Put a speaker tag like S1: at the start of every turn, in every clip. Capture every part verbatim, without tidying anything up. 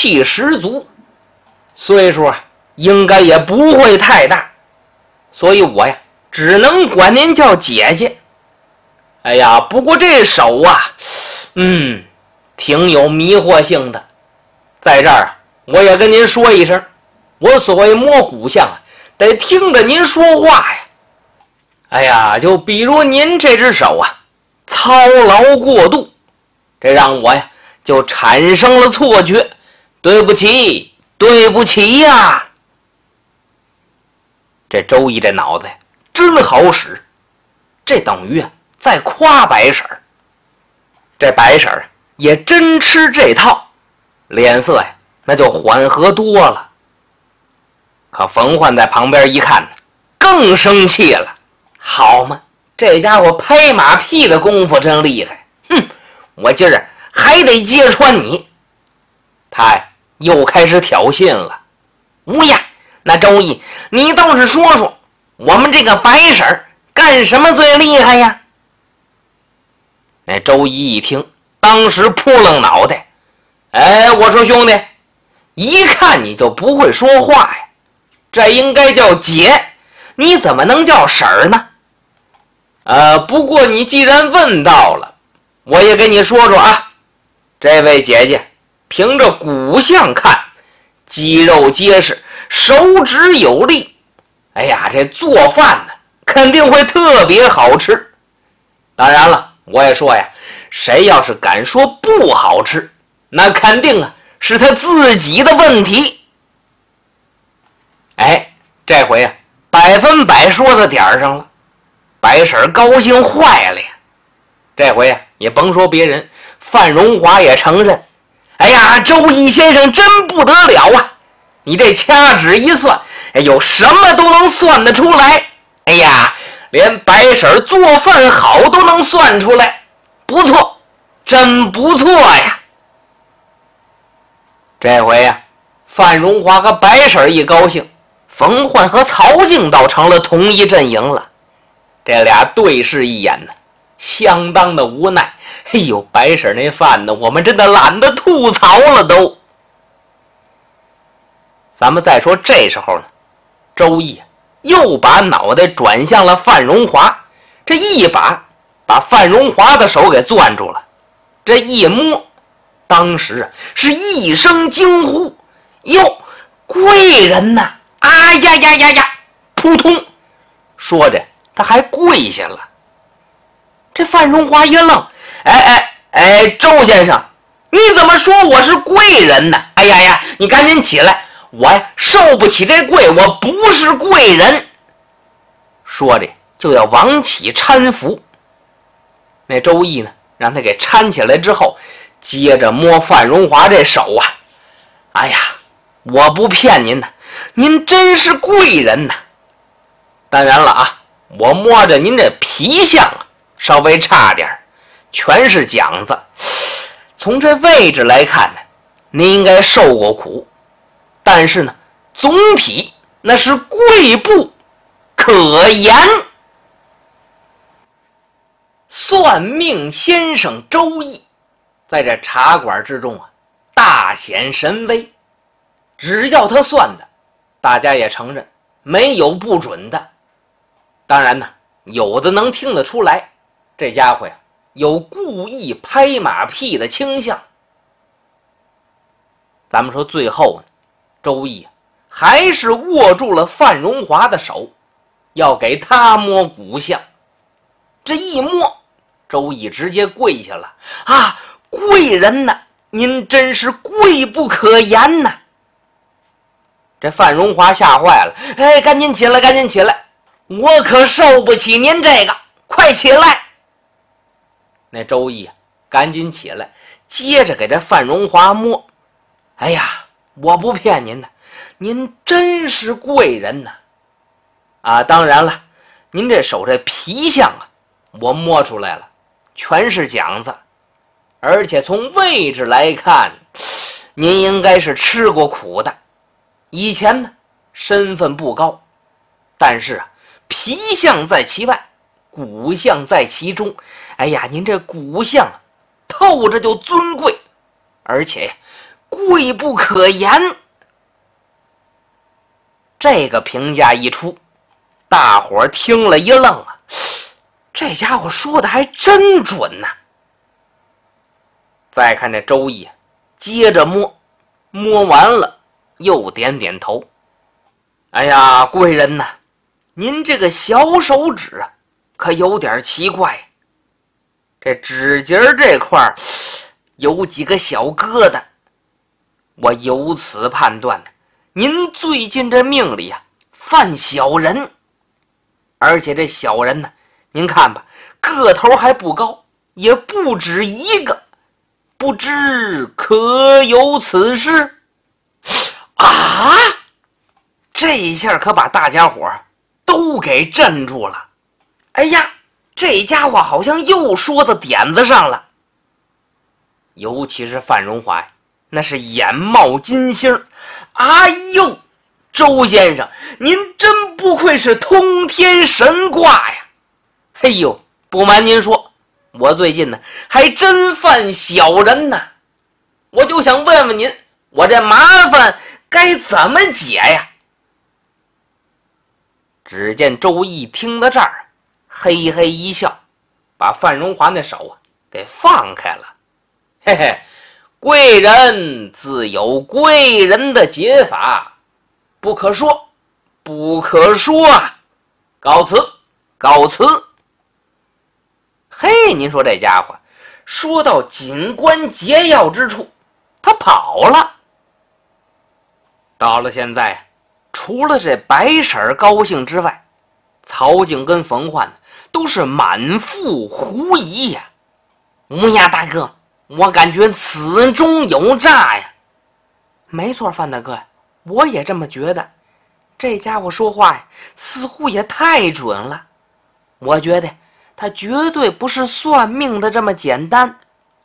S1: 气十足，岁数啊应该也不会太大，所以我呀只能管您叫姐姐。哎呀，不过这手啊，嗯，挺有迷惑性的。在这儿啊，我也跟您说一声，我所谓摸骨相啊，得听着您说话呀。哎呀，就比如您这只手啊，操劳过度，这让我呀就产生了错觉。对不起，对不起呀！这周易这脑子呀真好使，这等于啊在夸白婶儿。这白婶儿也真吃这套，脸色呀那就缓和多了。可冯焕在旁边一看呢，更生气了。好嘛，这家伙拍马屁的功夫真厉害，哼，我今儿还得揭穿你。他呀又开始挑衅了。无呀，那周易，你倒是说说，我们这个白婶儿干什么最厉害呀？那周易一听，当时扑棱脑袋。哎，我说兄弟，一看你就不会说话呀，这应该叫姐，你怎么能叫婶儿呢？呃，不过你既然问到了，我也给你说说啊。这位姐姐凭着骨相看，肌肉结实，手指有力，哎呀，这做饭呢肯定会特别好吃。当然了，我也说呀，谁要是敢说不好吃，那肯定啊是他自己的问题。哎，这回啊百分百说到点儿上了，白婶高兴坏了呀。这回啊也甭说别人，范荣华也承认，哎呀，周易先生真不得了啊，你这掐指一算，哎呦，什么都能算得出来。哎呀，连白婶做饭好都能算出来，不错，真不错呀。这回呀、啊，范荣华和白婶一高兴，冯焕和曹静倒成了同一阵营了。这俩对视一眼呢，相当的无奈。哎呦，白婶那饭呢，我们真的懒得吐槽了都。咱们再说这时候呢，周易又把脑袋转向了范荣华，这一把把范荣华的手给攥住了。这一摸，当时啊是一声惊呼：“哟，贵人呐！啊呀呀呀呀！”扑通，说着他还跪下了。这范荣华一愣：“哎哎哎，周先生，你怎么说我是贵人呢？哎呀呀，你赶紧起来！我呀受不起这跪，我不是贵人。”说着就要往起搀扶。那周易呢，让他给搀起来之后，接着摸范荣华这手啊。哎呀，我不骗您呢，您真是贵人呐。当然了啊，我摸着您这皮相啊，稍微差点，全是茧子。从这位置来看呢，您应该受过苦，但是呢，总体那是贵不可言。算命先生周易在这茶馆之中啊，大显神威。只要他算的，大家也承认没有不准的。当然呢，有的能听得出来，这家伙呀有故意拍马屁的倾向。咱们说最后呢，周易还是握住了范荣华的手，要给他摸骨相。这一摸，周易直接跪下了。啊，贵人呐，您真是贵不可言呐。这范荣华吓坏了，哎，赶紧起来，赶紧起来，我可受不起您这个，快起来。那周易赶紧起来，接着给这范荣华摸。哎呀，我不骗您的，您真是贵人呐。啊，当然了，您这手这皮相啊，我摸出来了，全是茧子，而且从位置来看，您应该是吃过苦的。以前呢，身份不高，但是啊，皮相在其外，骨相在其中。哎呀，您这骨相啊，透着就尊贵，而且呀， 贵不可言。这个评价一出，大伙儿听了一愣啊，这家伙说的还真准呐、啊。再看这周易，接着摸，摸完了又点点头。哎呀，贵人呐，您这个小手指啊，可有点奇怪。这指节这块有几个小疙瘩，我由此判断呢，您最近这命里啊犯小人，而且这小人呢，您看吧，个头还不高，也不止一个，不知可有此事？啊！这一下可把大家伙都给镇住了。哎呀，这家伙好像又说到点子上了。尤其是范荣华，那是眼冒金星。哎呦，周先生，您真不愧是通天神卦呀！哎呦，不瞒您说，我最近呢还真犯小人呢。我就想问问您，我这麻烦该怎么解呀？只见周易听到这儿，嘿嘿一笑，把范荣华那手啊给放开了。嘿嘿，贵人自有贵人的解法，不可说，不可说啊！告辞，告辞。嘿，您说这家伙说到紧关节要之处，他跑了。到了现在，除了这白婶高兴之外，曹景跟冯焕都是满腹狐疑呀。乌鸦大哥，我感觉此中有诈呀。没错，范大哥，我也这么觉得。这家伙说话呀，似乎也太准了。我觉得他绝对不是算命的这么简单。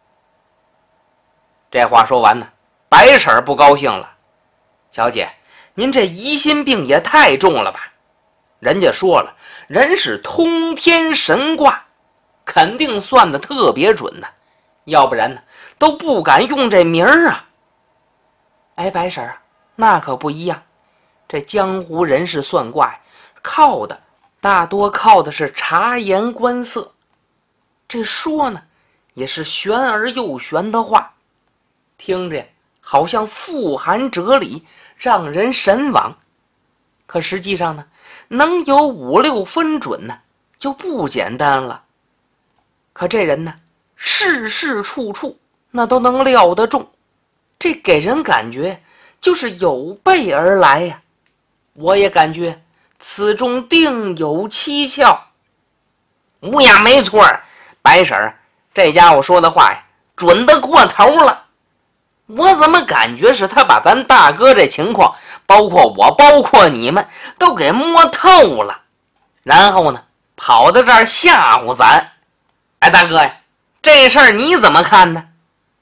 S1: 这话说完呢，白婶不高兴了。小姐，您这疑心病也太重了吧？人家说了，人是通天神卦，肯定算得特别准呢，要不然呢都不敢用这名儿啊。哎，白婶，那可不一样，这江湖人士算卦靠的大多靠的是察言观色，这说呢也是玄而又玄的话，听着好像富含哲理，让人神往。可实际上呢，能有五六分准呢，就不简单了。可这人呢，事事处处那都能料得中，这给人感觉就是有备而来呀。我也感觉此中定有蹊跷。乌鸦没错，白婶这家伙说的话呀，准得过头了。我怎么感觉是他把咱大哥这情况，包括我，包括你们，都给摸透了，然后呢，跑到这儿吓唬咱。哎，大哥呀，这事儿你怎么看呢？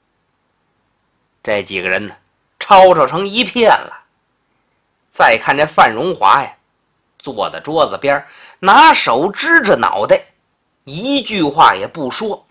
S1: 这几个人呢，吵吵成一片了。再看这范荣华呀，坐在桌子边，拿手支着脑袋，一句话也不说。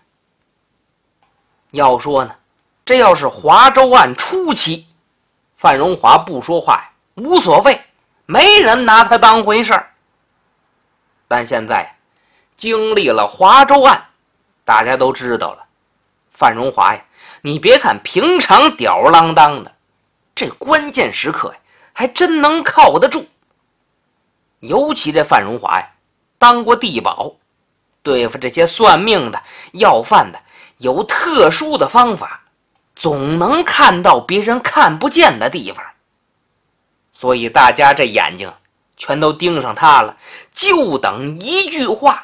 S1: 要说呢，这要是华州案初期，范荣华不说话呀，无所谓，没人拿他当回事儿。但现在经历了华州案，大家都知道了，范荣华呀，你别看平常吊儿郎当的，这关键时刻呀，还真能靠得住。尤其这范荣华呀，当过地保，对付这些算命的、要饭的，有特殊的方法，总能看到别人看不见的地方。所以大家这眼睛全都盯上他了，就等一句话。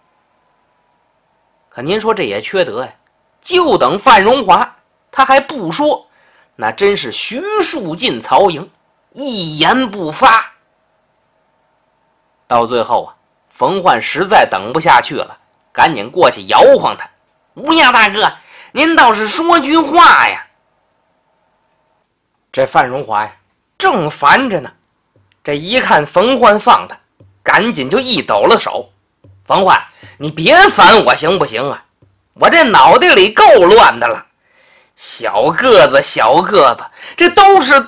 S1: 可您说这也缺德呀，就等范荣华他还不说，那真是徐庶进曹营，一言不发。到最后啊，冯焕实在等不下去了，赶紧过去摇晃他。乌鸦大哥，您倒是说句话呀。这范荣华呀，正烦着呢，这一看冯焕放他，赶紧就一抖了手。冯焕，你别烦我行不行啊？我这脑袋里够乱的了， 小个子，小个子，这都是